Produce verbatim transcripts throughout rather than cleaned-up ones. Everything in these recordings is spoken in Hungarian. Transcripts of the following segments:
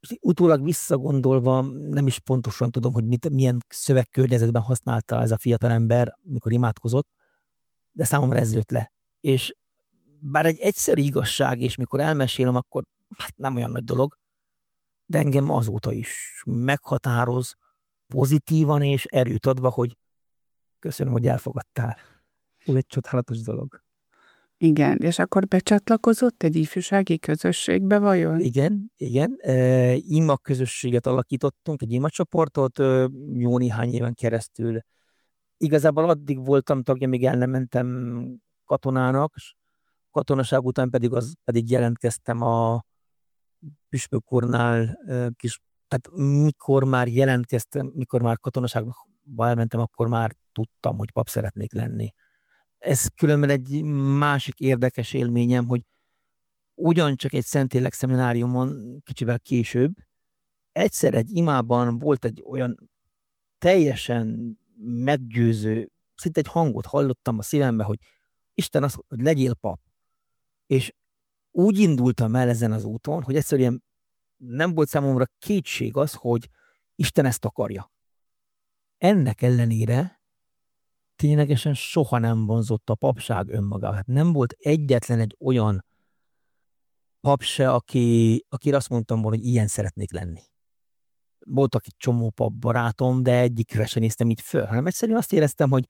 Utólag visszagondolva nem is pontosan tudom, hogy mit, milyen szövegkörnyezetben használta ez a fiatalember, mikor imádkozott, de számomra ez jött le. És bár egy egyszerű igazság, és mikor elmesélem, akkor hát nem olyan nagy dolog, de engem azóta is meghatároz pozitívan és erőt adva, hogy köszönöm, hogy elfogadtál. Ez egy csodálatos dolog. Igen, és akkor becsatlakozott egy ifjúsági közösségbe vajon? Igen, igen. E, ima közösséget alakítottunk, egy ima csoportot e, jó néhány éven keresztül. Igazából addig voltam tagja, míg el nem mentem katonának, és katonaság után pedig, az, pedig jelentkeztem a püspök úrnál, e, kis, tehát mikor már jelentkeztem, mikor már katonaságba elmentem, akkor már tudtam, hogy pap szeretnék lenni. Ez különben egy másik érdekes élményem, hogy ugyancsak egy Szentlélek szemináriumon kicsivel később, egyszer egy imában volt egy olyan teljesen meggyőző, szinte egy hangot hallottam a szívembe, hogy Isten azt, hogy legyél pap. És úgy indultam el ezen az úton, hogy egyszerűen nem volt számomra kétség az, hogy Isten ezt akarja. Ennek ellenére ténylegesen soha nem vonzott a papság önmagával. Hát nem volt egyetlen egy olyan pap se, aki, akire azt mondtam volna, hogy ilyen szeretnék lenni. Voltak egy csomó pap barátom, de egyikre sem néztem így föl, hanem egyszerűen azt éreztem, hogy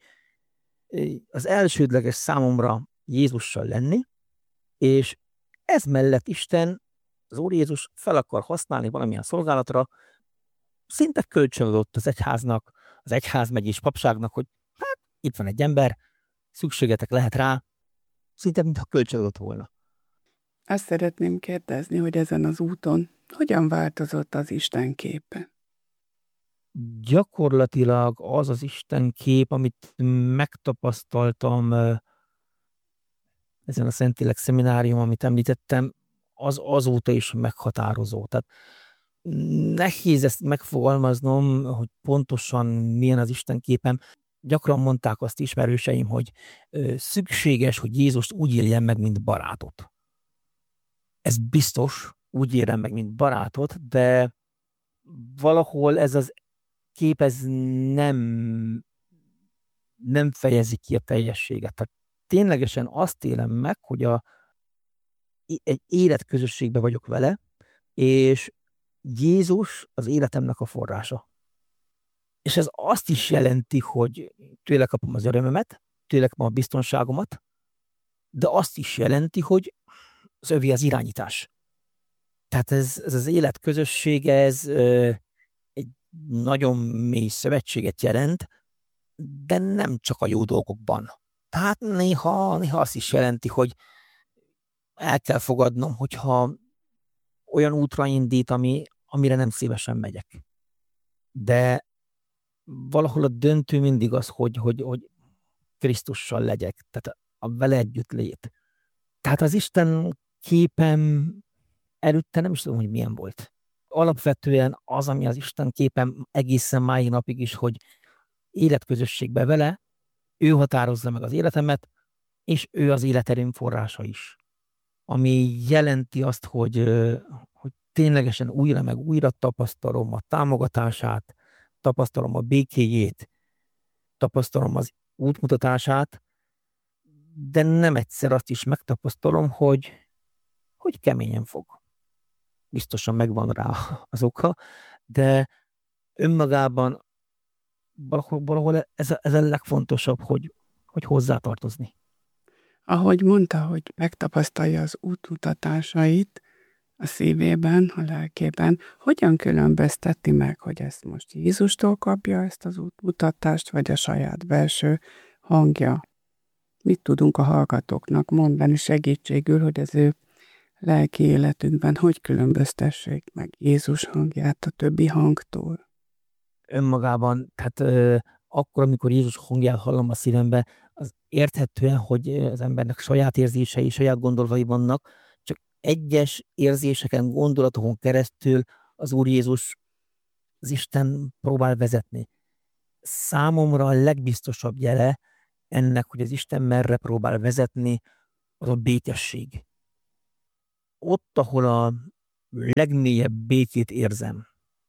az elsődleges számomra Jézussal lenni, és ez mellett Isten, az Úr Jézus fel akar használni valamilyen szolgálatra, szinte kölcsönadott az egyháznak, az egyházmegyés papságnak, hogy hát itt van egy ember, szükségetek lehet rá, szinte mintha kölcsönadott volna. Azt szeretném kérdezni, hogy ezen az úton hogyan változott az Isten képe? Gyakorlatilag az az Isten kép, amit megtapasztaltam ezen a Szentlélek szeminárium, amit említettem, az azóta is meghatározó. Tehát nehéz ezt megfogalmaznom, hogy pontosan milyen az Isten képem. Gyakran mondták azt ismerőseim, hogy szükséges, hogy Jézust úgy éljen meg, mint barátot. Ez biztos, úgy élem meg, mint barátot, de valahol ez az kép ez nem, nem fejezi ki a teljességet. Tehát ténylegesen azt élem meg, hogy a, egy életközösségben vagyok vele, és Jézus az életemnek a forrása. És ez azt is jelenti, hogy tőle kapom az örömömet, tőle kapom a biztonságomat, de azt is jelenti, hogy az övé az irányítás. Tehát ez, ez az életközösség, ez ö, egy nagyon mély szövetséget jelent, de nem csak a jó dolgokban. Tehát néha, néha azt is jelenti, hogy el kell fogadnom, hogyha olyan útra indít, ami, amire nem szívesen megyek. De valahol a döntő mindig az, hogy, hogy, hogy Krisztussal legyek, tehát a vele együtt lét. Tehát az Isten képem előtte nem is tudom, hogy milyen volt. Alapvetően az, ami az Isten képem egészen mai napig is, hogy életközösségbe vele, ő határozza meg az életemet, és ő az életerőm forrása is. Ami jelenti azt, hogy, hogy ténylegesen újra meg újra tapasztalom a támogatását, tapasztalom a békéjét, tapasztalom az útmutatását, de nem egyszer azt is megtapasztalom, hogy, hogy keményen fog. Biztosan megvan rá az oka, de önmagában valahol, valahol ez, a, ez a legfontosabb, hogy, hogy hozzátartozni. Ahogy mondta, hogy megtapasztalja az útmutatásait a szívében, a lelkében, hogyan különbözteti meg, hogy ezt most Jézustól kapja ezt az útmutatást, vagy a saját belső hangja? Mit tudunk a hallgatóknak mondani segítségül, hogy az ő lelki életükben hogy különböztessék meg Jézus hangját a többi hangtól? Önmagában, tehát euh, akkor, amikor Jézus hangját hallom a szívembe, az érthetően, hogy az embernek saját érzései, saját gondolatai vannak, csak egyes érzéseken, gondolatokon keresztül az Úr Jézus, az Isten próbál vezetni. Számomra a legbiztosabb jele ennek, hogy az Isten merre próbál vezetni, az a békesség. Ott, ahol a legmélyebb békét érzem.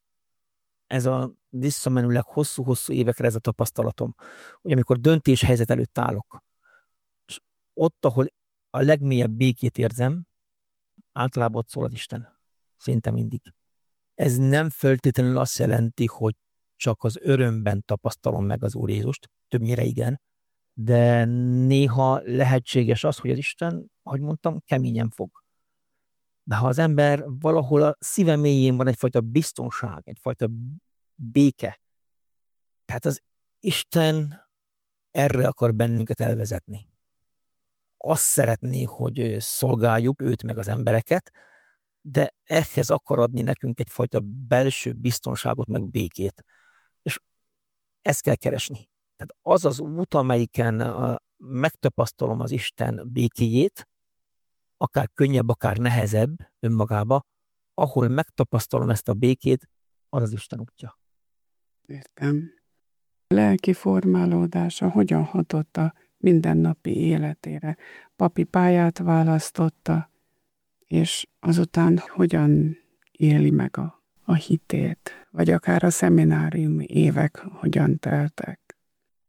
Ez a visszamenőleg hosszú-hosszú évekre ez a tapasztalatom, hogy amikor döntéshelyzet előtt állok, és ott, ahol a legmélyebb békét érzem, általában ott szól az Isten. Szinte mindig. Ez nem feltétlenül azt jelenti, hogy csak az örömben tapasztalom meg az Úr Jézust, többnyire igen, de néha lehetséges az, hogy az Isten, ahogy mondtam, keményen fog. De ha az ember valahol a szíve mélyén van egyfajta biztonság, egyfajta béke, tehát az Isten erre akar bennünket elvezetni. Azt szeretné, hogy szolgáljuk őt meg az embereket, de ehhez akar adni nekünk egyfajta belső biztonságot, meg békét. És ezt kell keresni. Tehát az az út, amelyiken a, megtapasztalom az Isten békéjét, akár könnyebb, akár nehezebb önmagába, ahol megtapasztalom ezt a békét, az az Isten útja. Értem. A lelki formálódása hogyan hatott a mindennapi életére? Papi pályát választotta, és azután hogyan éli meg a, a hitét? Vagy akár a szemináriumi évek hogyan teltek?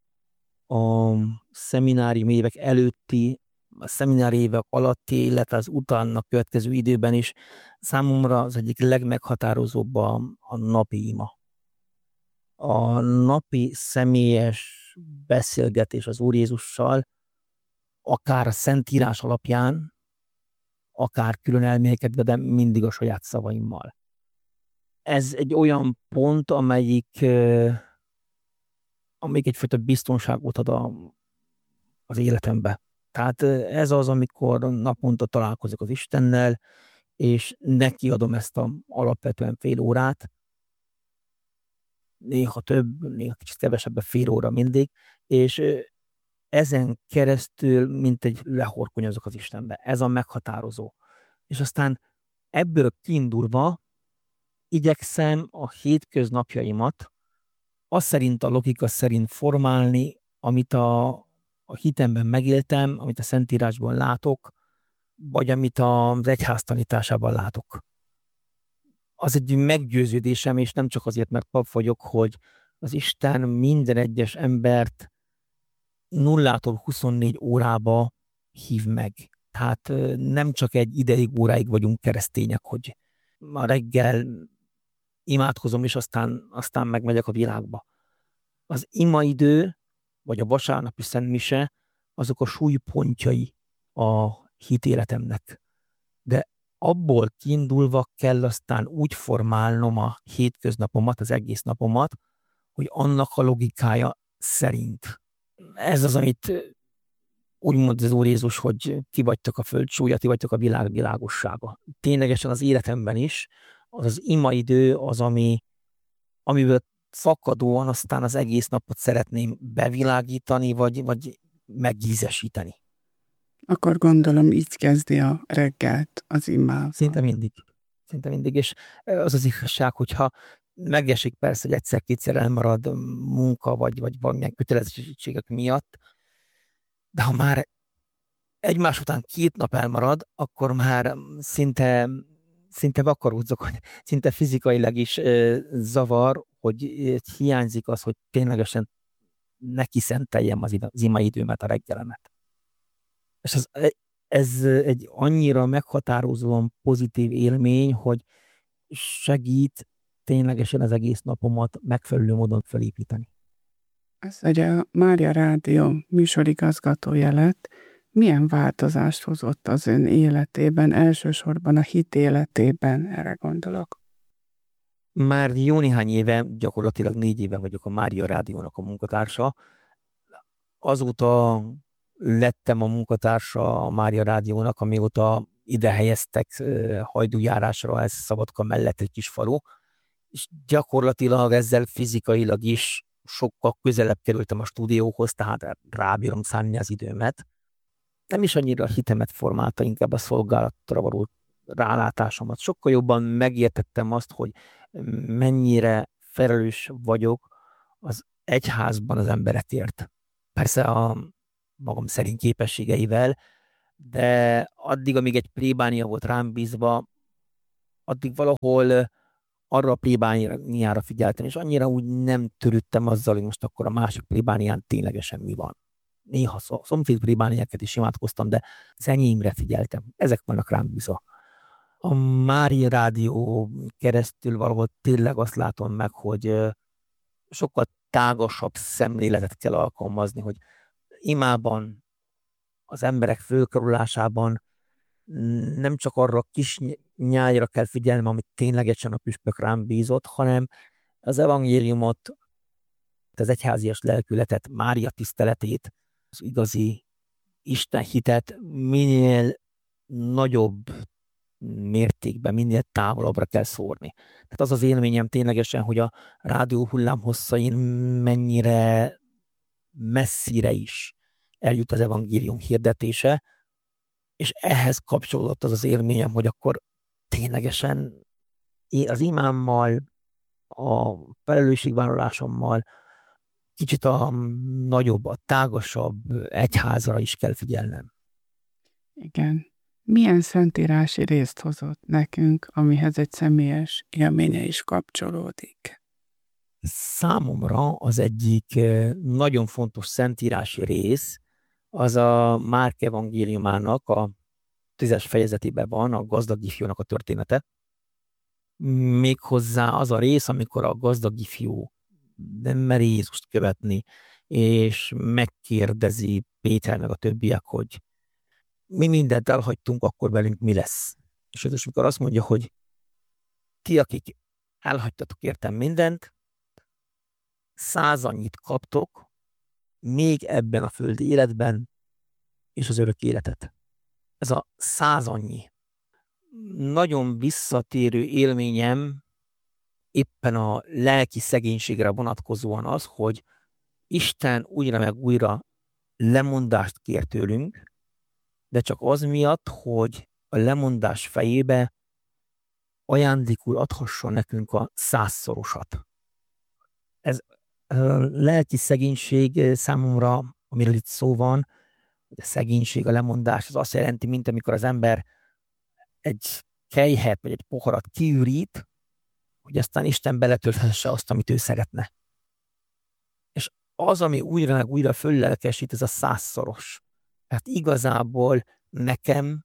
A szeminárium évek előtti, a szeminári évek alatti, illetve az utána következő időben is számomra az egyik legmeghatározóbb a, a napi ima. A napi személyes beszélgetés az Úr Jézussal, akár a Szentírás alapján, akár külön elmélkedve, de mindig a saját szavaimmal. Ez egy olyan pont, amelyik, amelyik egyfajta biztonságot ad a, az életembe. Tehát ez az, amikor naponta találkozok az Istennel, és neki adom ezt a alapvetően fél órát, néha több, néha kicsit kevesebb, fél óra mindig, és ezen keresztül mint egy lehorkonyozok az Istenbe. Ez a meghatározó. És aztán ebből kiindulva igyekszem a hétköznapjaimat azt szerint, a logika szerint formálni, amit a, a hitemben megéltem, amit a Szentírásban látok, vagy amit az egyház tanításában látok. Az egy meggyőződésem, és nem csak azért, mert pap vagyok, hogy az Isten minden egyes embert nullától huszonnégy órába hív meg. Tehát nem csak egy ideig, óráig vagyunk keresztények, hogy ma reggel imádkozom, és aztán, aztán megmegyek a világba. Az imaidő, vagy a vasárnapi szentmise, azok a súlypontjai a hitéletemnek. De abból kiindulva kell aztán úgy formálnom a hétköznapomat, az egész napomat, hogy annak a logikája szerint. Ez az, amit úgy mond az Úr Jézus, hogy ti vagytok a föld súlya, ti vagytok a világ világossága. Ténylegesen az életemben is az az imaidő az, ami, amiből fakadóan aztán az egész napot szeretném bevilágítani, vagy, vagy megízesíteni. Akkor gondolom így kezdi a reggelt az imával. Szinte mindig. Szinte mindig. És az az igazság, hogyha megesik persze, hogy egyszer-kétszer elmarad munka, vagy, vagy valamilyen kötelezettségek miatt, de ha már egymás után két nap elmarad, akkor már szinte, szinte vakaródzok, hogy szinte fizikailag is e, zavar, hogy hiányzik az, hogy ténylegesen neki szenteljem az, az imaidőmet, a reggelemet. És ez, ez egy annyira meghatározóan pozitív élmény, hogy segít ténylegesen az egész napomat megfelelő módon felépíteni. Ez, hogy a Mária Rádió műsorigazgatója lett, milyen változást hozott az ön életében, elsősorban a hit életében, erre gondolok? Már jó néhány éve, gyakorlatilag négy éve vagyok a Mária Rádiónak a munkatársa. Azóta lettem a munkatársa a Mária Rádiónak, amióta ide helyeztek hajdújárásra, ez Szabadka mellett egy kis falu, és gyakorlatilag ezzel fizikailag is sokkal közelebb kerültem a stúdióhoz, tehát rábírom szánni az időmet. Nem is annyira a hitemet formálta, inkább a szolgálatra való rálátásomat. Sokkal jobban megértettem azt, hogy mennyire felelős vagyok az egyházban az emberekért. Persze a magam szerint képességeivel, de addig, amíg egy plébánia volt rám bízva, addig valahol arra a plébániára figyeltem, és annyira úgy nem törődtem azzal, hogy most akkor a másik plébánián ténylegesen mi van. Néha a szomszéd plébániákat is imádkoztam, de az enyémre figyeltem. Ezek vannak rám bízva. A Mária Rádió keresztül valahol tényleg azt látom meg, hogy sokkal tágasabb szemléletet kell alkalmazni, hogy imában, az emberek fölkarolásában nem csak arra a kis nyájra kell figyelnem, amit ténylegesen a püspök rám bízott, hanem az evangéliumot, az egyházias lelkületet, Mária tiszteletét, az igazi Isten hitet minél nagyobb mértékben, minél távolabbra kell szórni. Tehát az az élményem ténylegesen, hogy a rádió hullámhosszain mennyire messzire is eljut az evangélium hirdetése, és ehhez kapcsolódott az az élményem, hogy akkor ténylegesen az imámmal, a felelősségvállalásommal kicsit a nagyobb, a tágasabb egyházra is kell figyelnem. Igen. Milyen szentírási részt hozott nekünk, amihez egy személyes élménye is kapcsolódik? Számomra az egyik nagyon fontos szentírási rész, az a Márk evangéliumának a tízes fejezetében van, a gazdag ifjúnak a története. Méghozzá az a rész, amikor a gazdag ifjú nem meri Jézust követni, és megkérdezi Péter meg a többiek, hogy mi mindent elhagytunk, akkor velünk mi lesz. És az, amikor azt mondja, hogy ti, akik elhagytatok értem mindent, száz annyit kaptok, még ebben a földi életben, és az örök életet. Ez a száz annyi. Nagyon visszatérő élményem éppen a lelki szegénységre vonatkozóan az, hogy Isten újra meg újra lemondást kér tőlünk, de csak az miatt, hogy a lemondás fejébe ajándékul adhasson nekünk a százszorosat. Ez a lelki szegénység számomra, amiről itt szó van, a szegénység, a lemondás, az azt jelenti, mint amikor az ember egy kelyhet, vagy egy poharat kiürít, hogy aztán Isten beletölthesse azt, amit ő szeretne. És az, ami újra meg újra föllelkesít, ez a százszoros. Tehát igazából nekem,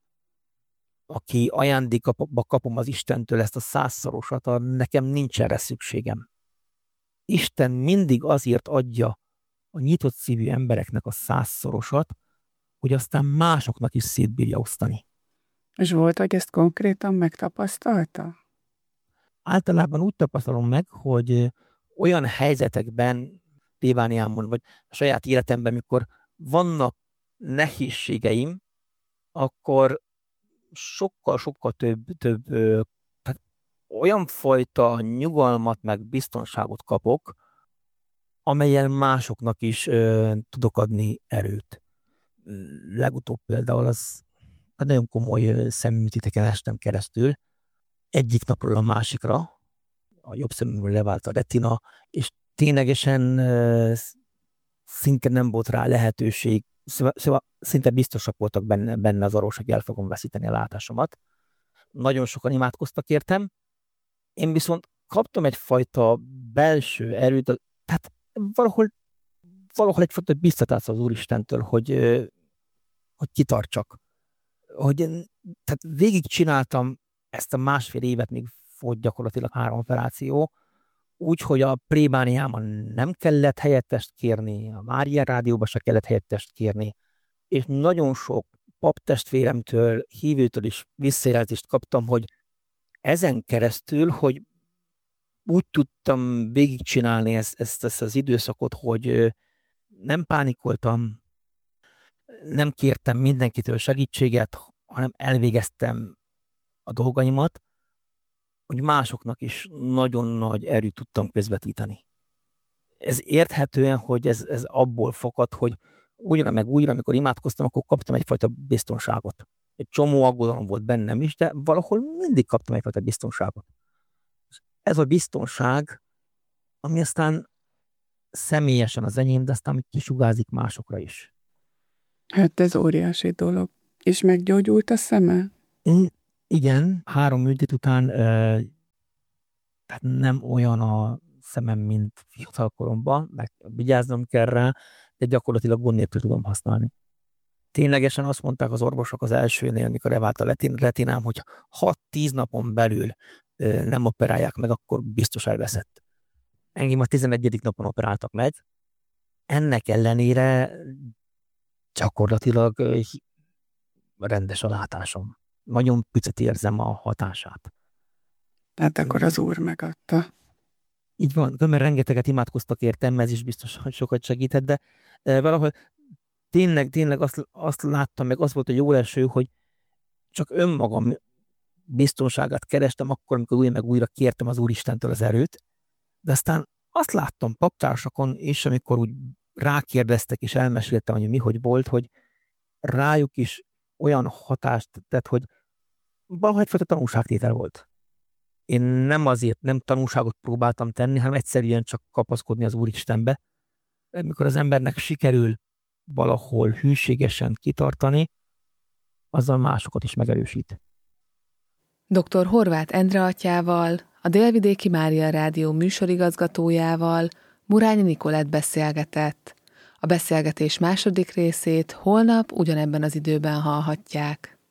aki ajándékba kapom az Istentől ezt a százszorosat, nekem nincs erre szükségem. Isten mindig azért adja a nyitott szívű embereknek a százszorosat, hogy aztán másoknak is szétbírja osztani. És volt, hogy ezt konkrétan megtapasztalta? Általában úgy tapasztalom meg, hogy olyan helyzetekben, plébániámon, vagy a saját életemben, mikor vannak nehézségeim, akkor sokkal-sokkal több, több tehát olyan fajta nyugalmat, meg biztonságot kapok, amelyen másoknak is ö, tudok adni erőt. Legutóbb például az nagyon komoly szemműtéteken estem keresztül, egyik napról a másikra, a jobb szemünkről levált a retina, és ténylegesen ö, szinte nem volt rá lehetőség, szóval, szóval szinte biztosak voltak benne, benne az orvosok, hogy el fogom veszíteni a látásomat. Nagyon sokan imádkoztak értem, én viszont kaptam egyfajta belső erőt, tehát valahol, valahol egyfajta biztatás az Úristentől, hogy, hogy kitartsak. Hogy, tehát végigcsináltam ezt a másfél évet, még volt gyakorlatilag három operáció, úgyhogy a plébániában nem kellett helyettest kérni, a Mária Rádióban se kellett helyettest kérni, és nagyon sok paptestvéremtől, hívőtől is visszajelzést kaptam, hogy ezen keresztül, hogy úgy tudtam végigcsinálni ezt, ezt, ezt az időszakot, hogy nem pánikoltam, nem kértem mindenkitől segítséget, hanem elvégeztem a dolgaimat, hogy másoknak is nagyon nagy erőt tudtam közvetíteni. Ez érthetően, hogy ez, ez abból fakad, hogy újra meg újra, amikor imádkoztam, akkor kaptam egyfajta biztonságot. Egy csomó aggodalom volt bennem is, de valahol mindig kaptam egyfajta biztonságot. Ez a biztonság, ami aztán személyesen az enyém, de aztán kisugázik másokra is. Hát ez óriási dolog. És meggyógyult a szeme? Igen, három műtét után e, tehát nem olyan a szemem, mint fiatal koromban, meg vigyáznom kell rá, de gyakorlatilag gond nélkül tudom használni. Ténylegesen azt mondták az orvosok az elsőnél, mikor elvált a retinám, hogy hat-tíz napon belül e, nem operálják meg, akkor biztos elveszett. Engem a tizenegyedik napon operáltak meg. Ennek ellenére gyakorlatilag e, rendes a látásom. Nagyon picit érzem a hatását. Tehát akkor az Úr megadta. Így van, mert rengeteget imádkoztak értem, ez is biztos, hogy sokat segített, de e, valahol tényleg, tényleg azt, azt láttam, meg az volt a jó első, hogy csak önmagam biztonságát kerestem akkor, amikor újra meg újra kértem az Úristentől az erőt, de aztán azt láttam paptársakon, és amikor úgy rákérdeztek, és elmeséltem, hogy mi hogy volt, hogy rájuk is olyan hatást tett, hogy valahogy egyfajta tanulságtétel volt. Én nem azért nem tanulságot próbáltam tenni, hanem egyszerűen csak kapaszkodni az Úristenbe. Amikor az embernek sikerül valahol hűségesen kitartani, azzal másokat is megerősít. doktor Horváth Endre atyával, a Délvidéki Mária Rádió műsorigazgatójával Murányi Nikolett beszélgetett. A beszélgetés második részét holnap ugyanebben az időben hallhatják.